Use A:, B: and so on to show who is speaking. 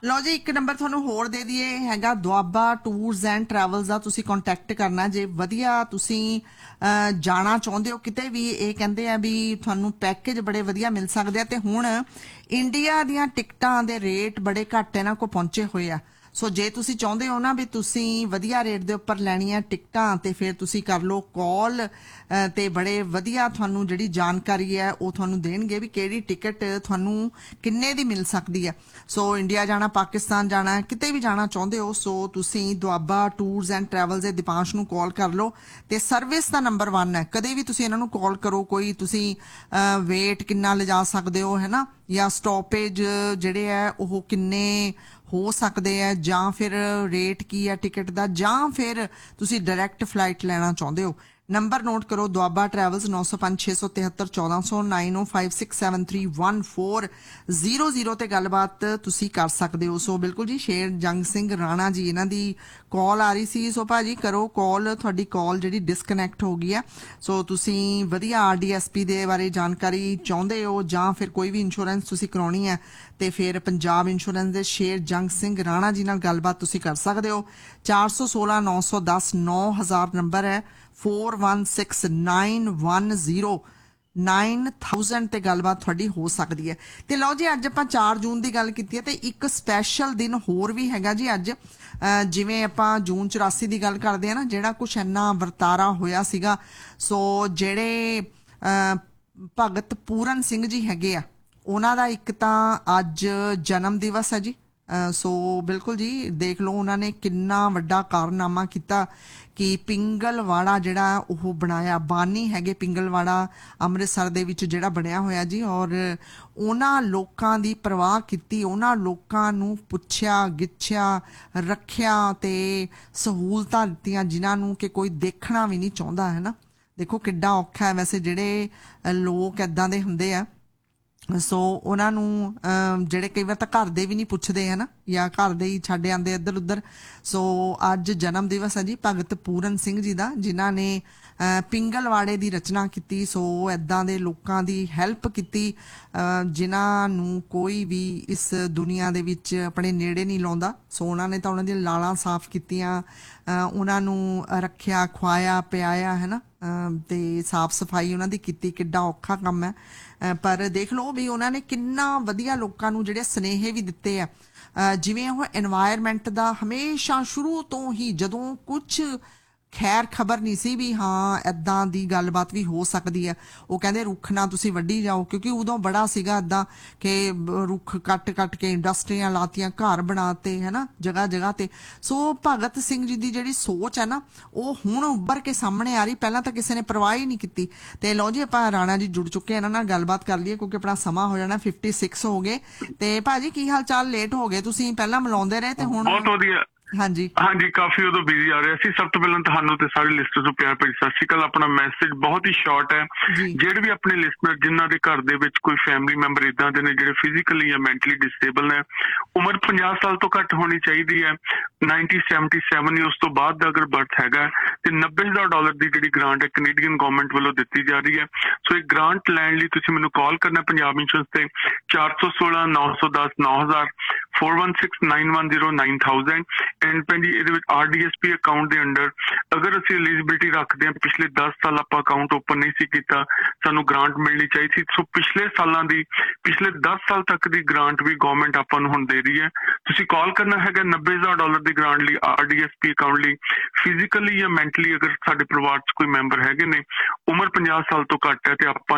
A: ਲਓ ਜੀ, ਇੱਕ ਨੰਬਰ ਤੁਹਾਨੂੰ ਹੋਰ ਦੇ ਦਈਏ, ਹੈਗਾ ਦੁਆਬਾ ਟੂਰਸ ਐਂਡ ਟਰੈਵਲਸ ਦਾ। ਤੁਸੀਂ ਕੰਟੈਕਟ ਕਰਨਾ ਜੇ ਵਧੀਆ ਤੁਸੀਂ ਜਾਣਾ ਚਾਹੁੰਦੇ ਹੋ ਕਿਤੇ ਵੀ। ਇਹ ਕਹਿੰਦੇ ਆ ਵੀ ਤੁਹਾਨੂੰ ਪੈਕੇਜ ਬੜੇ ਵਧੀਆ ਮਿਲ ਸਕਦੇ ਆ, ਤੇ ਹੁਣ ਇੰਡੀਆ ਦੀਆਂ ਟਿਕਟਾਂ ਦੇ ਰੇਟ ਬੜੇ ਘੱਟ ਇਹਨਾਂ ਕੋਲ ਪਹੁੰਚੇ ਹੋਏ ਆ। ਸੋ ਜੇ ਤੁਸੀਂ ਚਾਹੁੰਦੇ ਹੋ ਨਾ ਵੀ ਤੁਸੀਂ ਵਧੀਆ ਰੇਟ ਦੇ ਉੱਪਰ ਲੈਣੀਆਂ ਟਿਕਟਾਂ, ਤੇ ਫਿਰ ਤੁਸੀਂ ਕਰ ਲਓ ਕਾਲ, ਤੇ ਬੜੇ ਵਧੀਆ ਤੁਹਾਨੂੰ ਜਿਹੜੀ ਜਾਣਕਾਰੀ ਹੈ ਉਹ ਤੁਹਾਨੂੰ ਦੇਣਗੇ ਵੀ ਕਿਹੜੀ ਟਿਕਟ ਤੁਹਾਨੂੰ ਕਿੰਨੇ ਦੀ ਮਿਲ ਸਕਦੀ ਹੈ। ਸੋ ਇੰਡੀਆ ਜਾਣਾ, ਪਾਕਿਸਤਾਨ ਜਾਣਾ, ਕਿਤੇ ਵੀ ਜਾਣਾ ਚਾਹੁੰਦੇ ਹੋ, ਸੋ ਤੁਸੀਂ ਦੁਆਬਾ ਟੂਰਸ ਐਂਡ ਟਰੈਵਲਸ ਦੇ ਦੀਪਾਂਸ਼ ਨੂੰ ਕਾਲ ਕਰ ਲਓ। ਤੇ ਸਰਵਿਸ ਦਾ ਨੰਬਰ 1 ਹੈ। ਕਦੇ ਵੀ ਤੁਸੀਂ ਇਹਨਾਂ ਨੂੰ ਕਾਲ ਕਰੋ, ਕੋਈ ਤੁਸੀਂ ਵੇਟ ਕਿੰਨਾ ਲਿਜਾ ਸਕਦੇ ਹੋ, ਹੈ ਨਾ, ਜਾਂ ਸਟਾਪੇਜ ਜਿਹੜੇ ਹੈ ਉਹ ਕਿੰਨੇ ਹੋ ਸਕਦੇ ਹੈ, ਜਾਂ ਫਿਰ ਰੇਟ ਕੀ ਹੈ ਟਿਕਟ ਦਾ, ਜਾਂ ਫਿਰ ਤੁਸੀਂ ਡਾਇਰੈਕਟ ਫਲਾਈਟ ਲੈਣਾ ਚਾਹੁੰਦੇ ਹੋ। ਨੰਬਰ ਨੋਟ ਕਰੋ, ਦੁਆਬਾ ਟਰੈਵਲਸ 905-673-1400 9056731400 ਤੇ ਗੱਲਬਾਤ ਤੁਸੀਂ ਕਰ ਸਕਦੇ ਹੋ। ਸੋ ਬਿਲਕੁਲ ਜੀ, ਸ਼ੇਰ ਜੰਗ ਸਿੰਘ ਰਾਣਾ ਜੀ ਇਹਨਾਂ ਦੀ ਕਾਲ ਆ ਰਹੀ ਸੀ। ਸੋ ਭਾਜੀ ਕਰੋ ਕਾਲ, ਤੁਹਾਡੀ ਕਾਲ ਜਿਹੜੀ ਡਿਸਕਨੈਕਟ ਹੋ ਗਈ ਹੈ। ਸੋ ਤੁਸੀਂ ਵਧੀਆ RDSP ਦੇ ਬਾਰੇ ਜਾਣਕਾਰੀ ਚਾਹੁੰਦੇ ਹੋ, ਜਾਂ ਫਿਰ ਕੋਈ ਵੀ ਇੰਸ਼ੋਰੈਂਸ ਤੁਸੀਂ ਕਰਾਉਣੀ ਹੈ, ਤੇ ਫਿਰ ਪੰਜਾਬ ਇੰਸ਼ੋਰੈਂਸ ਦੇ ਸ਼ੇਰ ਜੰਗ ਸਿੰਘ ਰਾਣਾ ਜੀ ਨਾਲ ਗੱਲਬਾਤ ਤੁਸੀਂ ਕਰ ਸਕਦੇ ਹੋ। 416-910-9000 ਨੰਬਰ ਹੈ। 4169109000 ਤੇ ਗੱਲਬਾਤ ਤੁਹਾਡੀ ਹੋ ਸਕਦੀ ਹੈ। ਤੇ ਲਓ ਜੀ, ਅੱਜ ਆਪਾਂ 4 ਜੂਨ ਦੀ ਗੱਲ ਕੀਤੀ ਹੈ, ਤੇ ਇੱਕ ਸਪੈਸ਼ਲ ਦਿਨ ਹੋਰ ਵੀ ਹੈਗਾ ਜੀ ਅੱਜ। ਜਿਵੇਂ ਆਪਾਂ ਜੂਨ 84 ਦੀ ਗੱਲ ਕਰਦੇ ਆ ਨਾ, ਜਿਹੜਾ ਕੁਛ ਇੰਨਾ ਵਰਤਾਰਾ ਹੋਇਆ ਸੀਗਾ। ਸੋ ਜਿਹੜੇ ਭਗਤ ਪੂਰਨ ਸਿੰਘ ਜੀ ਹੈਗੇ ਆ, ਉਹਨਾਂ ਦਾ ਇੱਕ ਤਾਂ ਅੱਜ ਜਨਮ ਦਿਵਸ ਹੈ ਜੀ। ਸੋ ਬਿਲਕੁਲ ਜੀ, ਦੇਖ ਲਓ ਉਹਨਾਂ ਨੇ ਕਿੰਨਾ ਵੱਡਾ ਕਾਰਨਾਮਾ ਕੀਤਾ ਕਿ ਪਿੰਗਲਵਾੜਾ ਜਿਹੜਾ ਉਹ ਬਣਾਇਆ। ਬਾਨੀ ਹੈਗੇ ਪਿੰਗਲਵਾੜਾ ਅੰਮ੍ਰਿਤਸਰ ਦੇ ਵਿੱਚ ਜਿਹੜਾ ਬਣਿਆ ਹੋਇਆ ਜੀ, ਔਰ ਉਹਨਾਂ ਲੋਕਾਂ ਦੀ ਪਰਵਾਹ ਕੀਤੀ, ਉਹਨਾਂ ਲੋਕਾਂ ਨੂੰ ਪੁੱਛਿਆ ਗਿੱਛਿਆ, ਰੱਖਿਆ ਤੇ ਸਹੂਲਤਾਂ ਦਿੱਤੀਆਂ ਜਿਨ੍ਹਾਂ ਨੂੰ ਕਿ ਕੋਈ ਦੇਖਣਾ ਵੀ ਨਹੀਂ ਚਾਹੁੰਦਾ, ਹੈ ਨਾ। ਦੇਖੋ ਕਿੱਡਾ ਔਖਾ ਹੈ ਵੈਸੇ, ਜਿਹੜੇ ਲੋਕ ਇੱਦਾਂ ਦੇ ਹੁੰਦੇ ਆ। ਸੋ ਉਹਨਾਂ ਨੂੰ ਜਿਹੜੇ ਕਈ ਵਾਰ ਤਾਂ ਘਰ ਦੇ ਵੀ ਨਹੀਂ ਪੁੱਛਦੇ, ਹੈ ਨਾ, ਜਾਂ ਘਰ ਦੇ ਹੀ ਛੱਡ ਆਉਂਦੇ ਇੱਧਰ ਉੱਧਰ। ਸੋ ਅੱਜ ਜਨਮ ਦਿਵਸ ਹੈ ਜੀ ਭਗਤ ਪੂਰਨ ਸਿੰਘ ਜੀ ਦਾ, ਜਿਨ੍ਹਾਂ ਨੇ ਪਿੰਗਲਵਾੜੇ ਦੀ ਰਚਨਾ ਕੀਤੀ। ਸੋ ਇੱਦਾਂ ਦੇ ਲੋਕਾਂ ਦੀ ਹੈਲਪ ਕੀਤੀ ਜਿਨ੍ਹਾਂ ਨੂੰ ਕੋਈ ਵੀ ਇਸ ਦੁਨੀਆ ਦੇ ਵਿੱਚ ਆਪਣੇ ਨੇੜੇ ਨਹੀਂ ਲਾਉਂਦਾ। ਸੋ ਉਹਨਾਂ ਨੇ ਤਾਂ ਉਹਨਾਂ ਦੀਆਂ ਲਾਲਾਂ ਸਾਫ਼ ਕੀਤੀਆਂ, ਉਹਨਾਂ ਨੂੰ ਰੱਖਿਆ, ਖਵਾਇਆ ਪਿਆਇਆ, ਹੈ ਨਾ, ਤੇ ਸਾਫ਼ ਸਫਾਈ ਉਹਨਾਂ ਦੀ ਕੀਤੀ। ਕਿੱਡਾ ਔਖਾ ਕੰਮ ਹੈ, ਪਰ ਦੇਖ ਲਓ ਵੀ ਉਹਨਾਂ ਨੇ ਕਿੰਨਾ ਵਧੀਆ ਲੋਕਾਂ ਨੂੰ ਜਿਹੜੇ ਸੁਨੇਹੇ ਵੀ ਦਿੱਤੇ ਆ। ਜਿਵੇਂ ਉਹ এনवायरमेंट ਦਾ ਹਮੇਸ਼ਾ ਸ਼ੁਰੂ ਤੋਂ ਹੀ, ਜਦੋਂ ਕੁਝ ਖੈਰ ਖਬਰ ਨਹੀਂ ਸੀ ਵੀ ਹਾਂ ਇੱਦਾਂ ਦੀ ਗੱਲਬਾਤ ਵੀ ਹੋ ਸਕਦੀ ਹੈ, ਉਹ ਕਹਿੰਦੇ ਰੁੱਖ ਨਾ ਤੁਸੀਂ ਵੱਢੀ ਜਾਓ, ਕਿਉਂਕਿ ਉਦੋਂ ਬੜਾ ਸੀਗਾ ਇੱਦਾਂ ਕਿ ਰੁੱਖ ਕੱਟ ਕੇ ਇੰਡਸਟਰੀਆਂ ਲਾਤੀਆਂ, ਘਰ ਬਣਾਤੇ, ਹੈ ਨਾ, ਜਗ੍ਹਾ ਜਗ੍ਹਾ ਤੇ। ਸੋ ਭਗਤ ਸਿੰਘ ਜੀ ਦੀ ਜਿਹੜੀ ਸੋਚ ਹੈ ਨਾ, ਉਹ ਹੁਣ ਉੱਭਰ ਕੇ ਸਾਹਮਣੇ ਆ ਰਹੀ। ਪਹਿਲਾਂ ਤਾਂ ਕਿਸੇ ਨੇ ਪਰਵਾਹ ਹੀ ਨਹੀਂ ਕੀਤੀ। ਤੇ ਲਓ ਜੀ, ਆਪਾਂ ਰਾਣਾ ਜੀ ਜੁੜ ਚੁੱਕੇ, ਇਹਨਾਂ ਨਾਲ ਗੱਲਬਾਤ ਕਰ ਲਈਏ ਕਿਉਂਕਿ ਆਪਣਾ ਸਮਾਂ ਹੋ ਜਾਣਾ 56 ਹੋ ਗਏ। ਤੇ ਭਾਜੀ ਕੀ ਹਾਲ ਚਾਲ? ਲੇਟ ਹੋ ਗਏ ਤੁਸੀਂ, ਪਹਿਲਾਂ ਮਿਲਾਉਂਦੇ ਰਹੇ ਤੇ ਹੁਣ।
B: ਬਹੁਤ ਵਧੀਆ।
A: ਹਾਂਜੀ
B: ਹਾਂਜੀ, ਕਾਫੀ ਉਦੋਂ ਬਿਜ਼ੀ ਆ ਰਿਹਾ ਸੀ। ਸਭ ਤੋਂ ਪਹਿਲਾਂ ਤੁਹਾਨੂੰ ਤੇ ਸਾਰੇ ਲਿਸਟਰਸ ਨੂੰ ਪਿਆਰ ਭਰੀ ਸਤਿ ਸ਼੍ਰੀ ਅਕਾਲ। ਆਪਣਾ ਮੈਸੇਜ ਬਹੁਤ ਹੀ ਸ਼ਾਰਟ ਹੈ। ਜਿਹੜੇ ਵੀ ਆਪਣੇ ਲਿਸਟਨਰ ਜਿਨ੍ਹਾਂ ਦੇ ਘਰ ਦੇ ਵਿੱਚ ਕੋਈ ਫੈਮਿਲੀ ਮੈਂਬਰ ਇਦਾਂ ਦੇ ਨੇ ਜਿਹੜੇ ਫਿਜ਼ੀਕਲੀ ਜਾਂ ਮੈਂਟਲੀ ਡਿਸੇਬਲ ਨੇ, ਉਮਰ 50 ਸਾਲ ਤੋਂ ਘੱਟ ਹੋਣੀ ਚਾਹੀਦੀ ਹੈ, 1977 ਜਾਂ ਉਸ ਤੋਂ ਬਾਅਦ ਦਾ ਅਗਰ ਬਰਥ ਹੈਗਾ, ਤੇ $90,000 ਦੀ ਜਿਹੜੀ ਗ੍ਰਾਂਟ ਹੈ ਕੈਨੇਡੀਅਨ ਗਵਰਨਮੈਂਟ ਵੱਲੋਂ ਦਿੱਤੀ ਜਾ ਰਹੀ ਹੈ। ਸੋ ਇਹ ਗ੍ਰਾਂਟ ਲੈਣ ਲਈ ਤੁਸੀਂ ਮੈਨੂੰ ਕਾਲ ਕਰਨਾ ਪੰਜਾਬ ਇੰਸ਼ੋਰੈਂਸ ਤੇ 416-910-9000 4169109000। ਐਂਡ ਭੈਣ ਜੀ, ਇਹਦੇ ਵਿੱਚ RDSP ਅਕਾਊਂਟ ਦੇ ਅੰਡਰ ਅਗਰ ਅਸੀਂ ਐਲੀਜੀਬਿਲਿਟੀ ਰੱਖਦੇ ਹਾਂ, ਪਿਛਲੇ 10 ਸਾਲ ਆਪਾਂ ਅਕਾਊਂਟ ਓਪਨ ਨਹੀਂ ਸੀ ਕੀਤਾ, ਸਾਨੂੰ ਗ੍ਰਾਂਟ ਮਿਲਣੀ ਚਾਹੀਦੀ ਸੀ। ਸੋ ਪਿਛਲੇ ਸਾਲਾਂ ਦੀ, ਪਿਛਲੇ 10 ਸਾਲ ਤੱਕ ਦੀ ਗ੍ਰਾਂਟ ਵੀ ਗਵਰਨਮੈਂਟ ਆਪਾਂ ਨੂੰ ਹੁਣ ਦੇ ਰਹੀ ਹੈ। ਤੁਸੀਂ ਕਾਲ ਕਰਨਾ ਹੈਗਾ $90,000 ਦੀ ਗ੍ਰਾਂਟ ਲਈ, RDSP ਅਕਾਊਂਟ ਲਈ। ਫਿਜ਼ੀਕਲੀ ਜਾਂ ਮੈਂਟਲੀ ਅਗਰ ਸਾਡੇ ਪਰਿਵਾਰ 'ਚ ਕੋਈ ਮੈਂਬਰ ਹੈਗੇ ਨੇ, ਉਮਰ 50 ਸਾਲ ਤੋਂ ਘੱਟ ਹੈ, ਤੇ ਆਪਾਂ